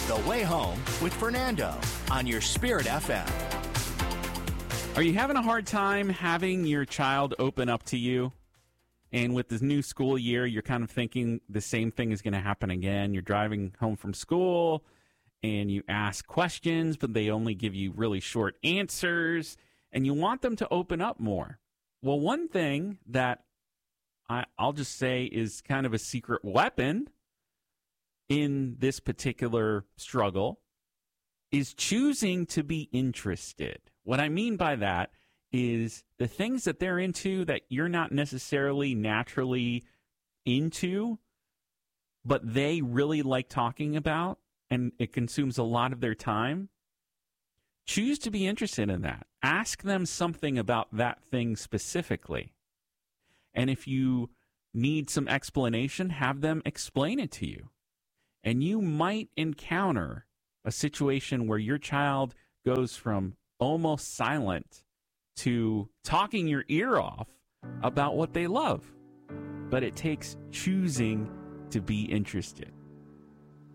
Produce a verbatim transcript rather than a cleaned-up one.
The Way Home with Fernando on your Spirit F M. Are you having a hard time having your child open up to you? And with this new school year, you're kind of thinking the same thing is going to happen again. You're driving home from school and you ask questions, but they only give you really short answers, and you want them to open up more. Well, one thing that I, I'll just say is kind of a secret weapon in this particular struggle is choosing to be interested. What I mean by that is the things that they're into that you're not necessarily naturally into, but they really like talking about, and it consumes a lot of their time. Choose to be interested in that. Ask them something about that thing specifically. And if you need some explanation, have them explain it to you. And you might encounter a situation where your child goes from almost silent to talking your ear off about what they love. But it takes choosing to be interested.